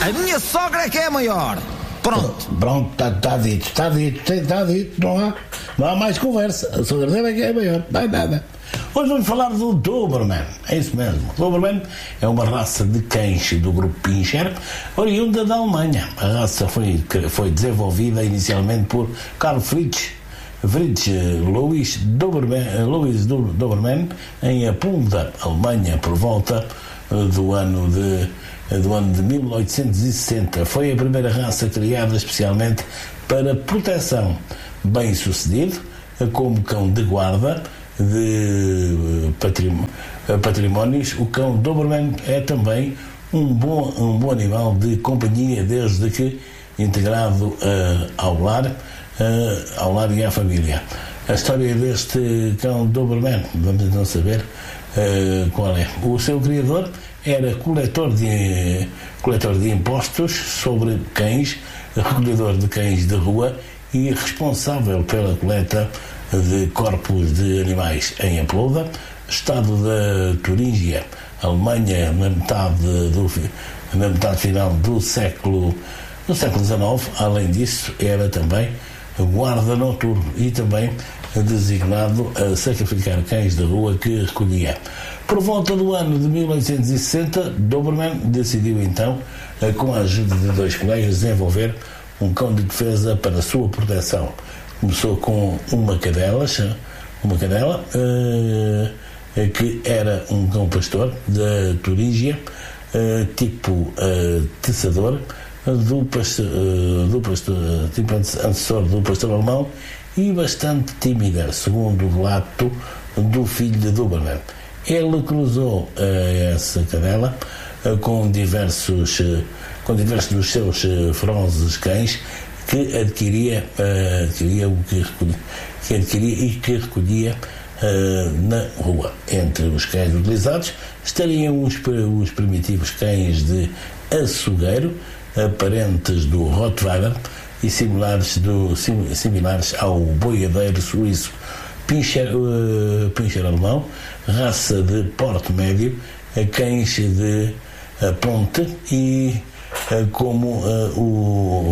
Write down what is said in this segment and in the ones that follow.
A minha sogra é que é a maior. Pronto. Pronto, está dito, não há mais conversa. A sogra dele é que é a maior, não é nada. Hoje vamos falar do Doberman, é isso mesmo. O Doberman é uma raça de cães do grupo Pinscher, oriunda da Alemanha. A raça foi desenvolvida inicialmente por Carl Fritz Louis Doberman em Apolda, Alemanha, por volta do ano de 1860. Foi a primeira raça criada especialmente para proteção. Bem sucedido como cão de guarda de patrimónios, o cão Doberman é também um bom animal de companhia, desde que integrado ao lar e à família. A história deste cão Doberman, vamos então saber qual é. O seu criador era coletor de impostos sobre cães, recolhedor de cães de rua e responsável pela coleta de corpos de animais em Apolda, estado da Turíngia, Alemanha, na metade final do século XIX. Além disso, era também guarda noturno e também designado a sacrificar cães de rua que recolhia. Por volta do ano de 1860, Doberman decidiu então, com a ajuda de dois colegas, desenvolver um cão de defesa para a sua proteção. Começou com uma cadela que era um cão pastor da Turíngia, tipo teçador, tipo antecessor do pastor alemão, e bastante tímida, segundo o relato do filho de Doberman. Ele cruzou essa cadela com diversos dos seus ferozes cães que adquiria e que recolhia na rua. Entre os cães utilizados estariam os primitivos cães de açougueiro, parentes do Rottweiler e similares ao boiadeiro suíço Pinscher alemão, raça de porte médio, cães de ponte e como o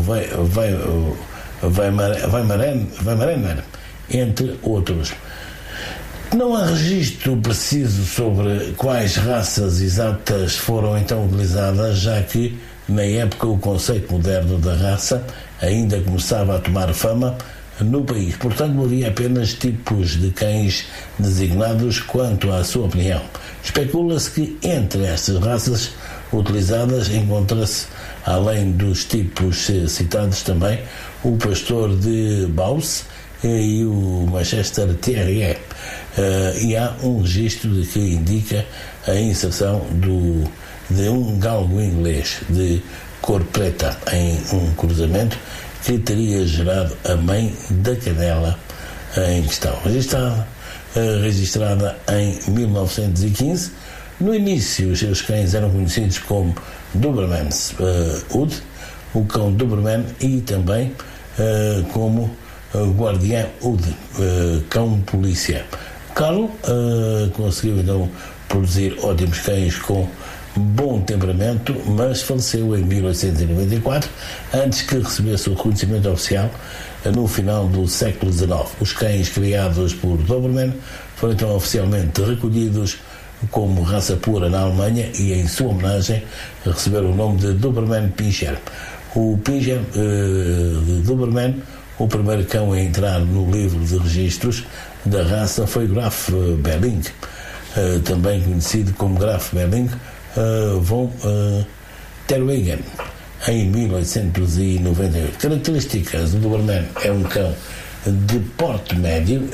Weimaraner, entre outros. Não há registro preciso sobre quais raças exatas foram então utilizadas, já que na época o conceito moderno da raça ainda começava a tomar fama no país. Portanto, havia apenas tipos de cães designados quanto à sua opinião. Especula-se que entre estas raças utilizadas encontra-se, além dos tipos citados, também o pastor de Beauce e o Manchester Terrier. E há um registro que indica a inserção de um galgo inglês de cor preta em um cruzamento que teria gerado a mãe da cadela em questão. Registrada em 1915. No início, os seus cães eram conhecidos como Dobermans Hood, o cão Doberman, e também como Guardiã Hood, cão polícia. Carl conseguiu então produzir ótimos cães com bom temperamento, mas faleceu em 1894, antes que recebesse o reconhecimento oficial no final do século XIX. Os cães criados por Doberman foram então oficialmente recolhidos como raça pura na Alemanha e, em sua homenagem, receberam o nome de Doberman Pinscher. O Pinscher de Doberman, o primeiro cão a entrar no livro de registros da raça, foi Graf Belling, também conhecido como Graf Belling von Terwegen, em 1898. Características do Doberman: é um cão de porte médio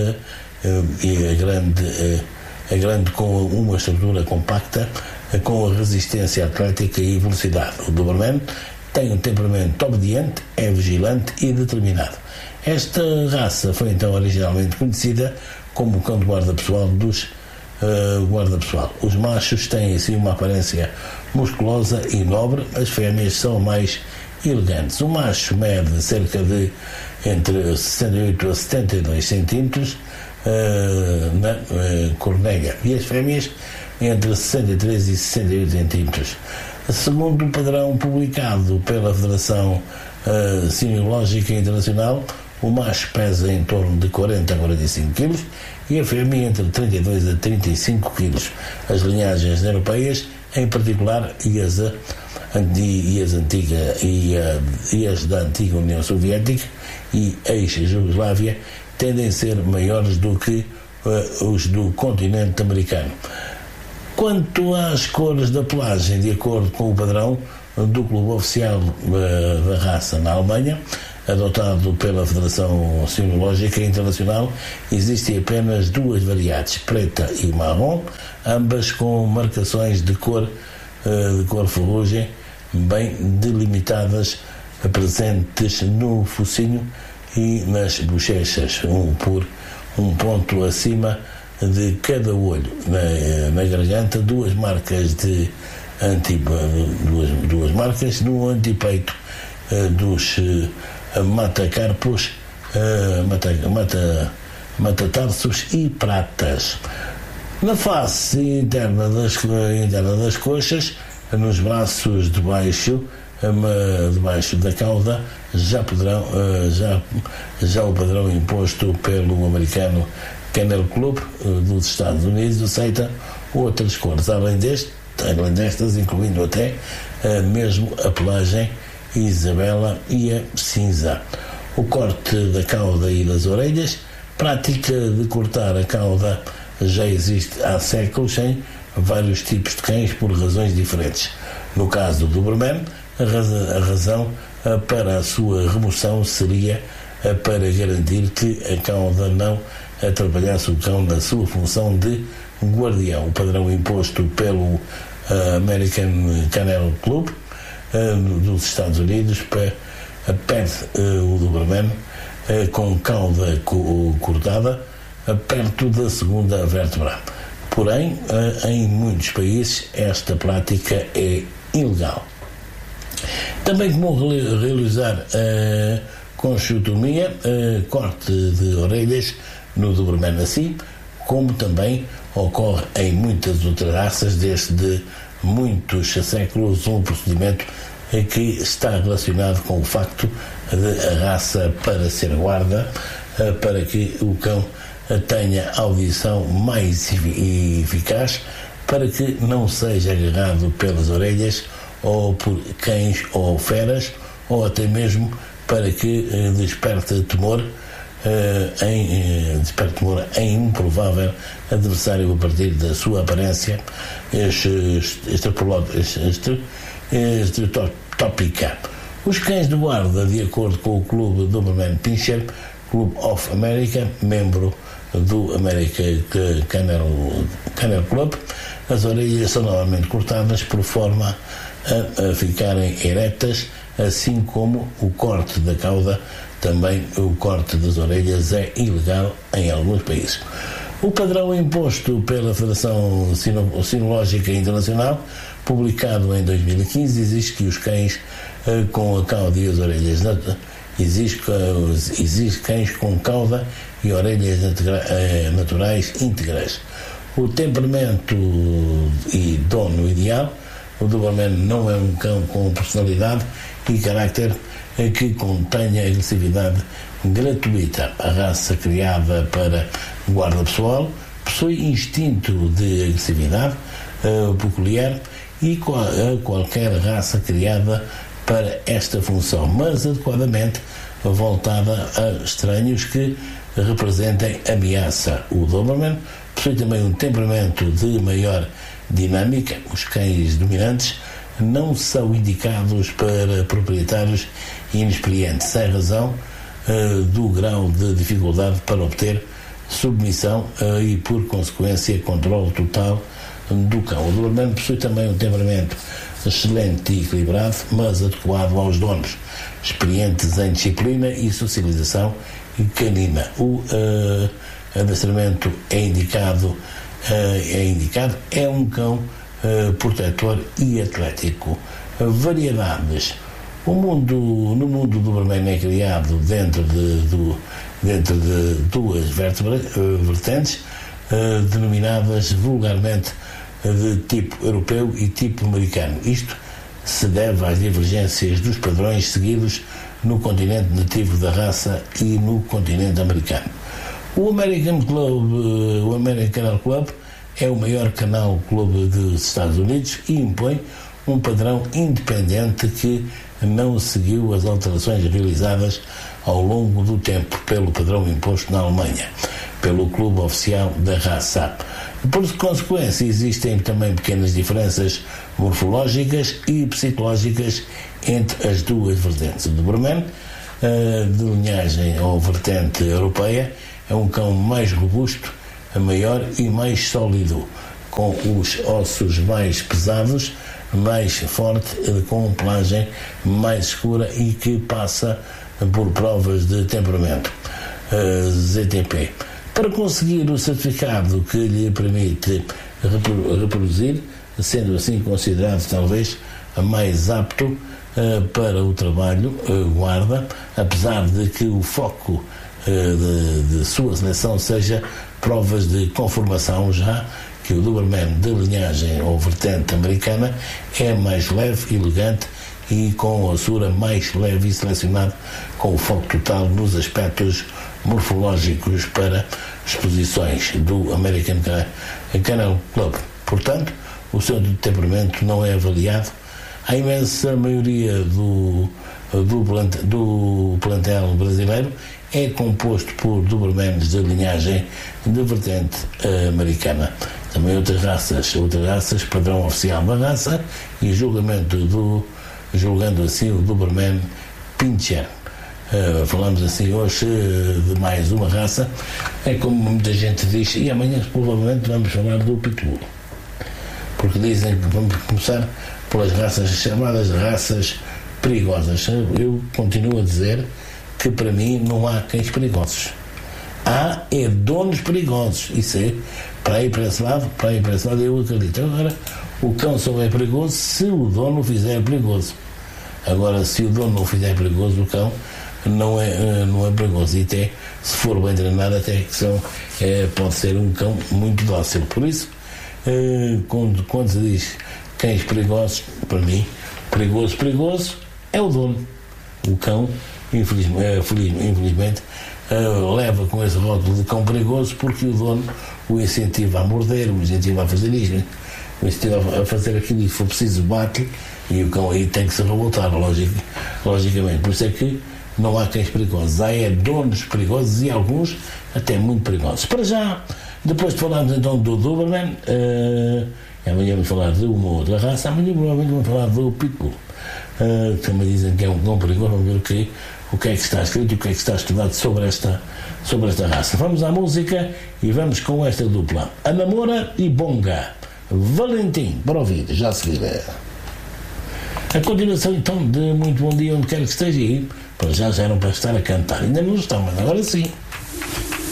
e grande, com uma estrutura compacta, com resistência atlética e velocidade. O Doberman tem um temperamento obediente, é vigilante e determinado. Esta raça foi então originalmente conhecida como o cão de guarda pessoal dos guarda-pessoal. Os machos têm assim uma aparência musculosa e nobre, as fêmeas são mais elegantes. O macho mede cerca de entre 68 a 72 centímetros na cornega, e as fêmeas entre 63 e 68 centímetros. Segundo o padrão publicado pela Federação Cinológica Internacional, o macho pesa em torno de 40 a 45 kg e a fêmea entre 32 a 35 kg. As linhagens europeias, em particular, e as da antiga União Soviética e ex-Jugoslávia, tendem a ser maiores do que os do continente americano. Quanto às cores da pelagem, de acordo com o padrão do Clube Oficial da Raça na Alemanha, adotado pela Federação Cinológica Internacional, existem apenas duas variedades, preta e marrom, ambas com marcações de cor ferrugem bem delimitadas, presentes no focinho e nas bochechas, por um ponto acima de cada olho. Na garganta, duas marcas no antepeito dos matacarpos, matatarsos e pratas. Na face interna das coxas, nos braços debaixo da cauda, já o padrão imposto pelo americano Kennel Club dos Estados Unidos aceita outras cores, além destas, incluindo até mesmo a pelagem Isabela e a cinza. O corte da cauda e das orelhas, prática de cortar a cauda, já existe há séculos em vários tipos de cães por razões diferentes. No caso do Doberman, a razão para a sua remoção seria para garantir que a cauda não atrapalhasse o cão na sua função de guardião. O padrão imposto pelo American Kennel Club dos Estados Unidos pede o Doberman com cauda cortada perto da segunda vértebra. Porém, em muitos países esta prática é ilegal. Também comum realizar a conchotomia, corte de orelhas no Doberman assim, como também ocorre em muitas outras raças desde muitos séculos, um procedimento que está relacionado com o facto de a raça para ser guarda, para que o cão tenha audição mais eficaz, para que não seja agarrado pelas orelhas ou por cães ou feras, ou até mesmo para que desperte temor em um provável adversário a partir da sua aparência estereotópica. Os cães de guarda, de acordo com o Clube Doberman Pinscher Club of America, membro do American Kennel Club, as orelhas são normalmente cortadas por forma a ficarem eretas, assim como o corte da cauda. Também o corte das orelhas é ilegal em alguns países. O padrão imposto pela Federação Cinológica Internacional, publicado em 2015, exige que os cães com a cauda e as orelhas exige cães com cauda e orelhas naturais íntegras. O temperamento e dono ideal. O Doberman não é um cão com personalidade e carácter que contenha agressividade gratuita. A raça criada para guarda pessoal possui instinto de agressividade peculiar e qualquer raça criada para esta função, mas adequadamente voltada a estranhos que representem ameaça. O Doberman possui também um temperamento de maior dinâmica. Os cães dominantes não são indicados para proprietários inexperientes, sem razão do grau de dificuldade para obter submissão e, por consequência, controle total do cão. O Doberman possui também um temperamento excelente e equilibrado, mas adequado aos donos, experientes em disciplina e socialização canina. O adestramento é indicado, é um cão protetor e atlético. Variedades. No mundo do Doberman é criado dentro de duas vertentes, denominadas vulgarmente de tipo europeu e tipo americano. Isto se deve às divergências dos padrões seguidos no continente nativo da raça e no continente americano. O American Kennel Club é o maior canal clube dos Estados Unidos e impõe um padrão independente que não seguiu as alterações realizadas ao longo do tempo pelo padrão imposto na Alemanha, pelo clube oficial da raça. Por consequência, existem também pequenas diferenças morfológicas e psicológicas entre as duas vertentes. O Doberman, de linhagem ou vertente europeia, é um cão mais robusto, maior e mais sólido, com os ossos mais pesados, mais forte, com pelagem mais escura e que passa por provas de temperamento, ZTP. Para conseguir o certificado que lhe permite reproduzir, sendo assim considerado talvez mais apto para o trabalho guarda, apesar de que o foco de sua seleção seja provas de conformação, já que o Doberman de linhagem ou vertente americana é mais leve, elegante e com a ossura mais leve e selecionado com o foco total nos aspectos morfológicos para exposições do American Kennel Club. Portanto, o seu temperamento não é avaliado. A imensa maioria do plantel brasileiro é composto por Dobermans de linhagem de vertente americana. Também outras raças, padrão oficial da raça e julgando assim o Doberman Pinscher. Falamos assim hoje de mais uma raça, é como muita gente diz, e amanhã provavelmente vamos falar do Pitbull, porque dizem que vamos começar pelas raças chamadas raças perigosas. Eu continuo a dizer que para mim não há cães perigosos, há donos perigosos. Isso é, para ir para esse lado eu acredito. Agora, o cão só é perigoso se o dono o fizer perigoso. Agora, se o dono não o fizer perigoso, o cão não é perigoso, e até se for bem treinado, até que pode ser um cão muito dócil. Por isso, quando se diz cães perigosos, para mim, perigoso é o dono. O cão, infelizmente, leva com esse rótulo de cão perigoso porque o dono o incentiva a morder, o incentiva a fazer isto, o incentiva a fazer aquilo, e se for preciso bate, e o cão aí tem que se revoltar, logicamente. Por isso é que não há cães perigosos, há donos perigosos e alguns até muito perigosos. Para já, depois de falarmos então do Doberman, amanhã vamos falar de uma outra raça, amanhã provavelmente vamos falar do Pitbull. Também dizem que é um cão perigoso. Vamos ver o que é que está escrito e o que é que está estudado sobre esta raça. Vamos à música e vamos com esta dupla, a Namora e Bonga. Valentim, para ouvir, já a seguir. A continuação então de Muito Bom Dia onde quer que esteja, aí para já eram para estar a cantar, ainda não estão, mas agora sim.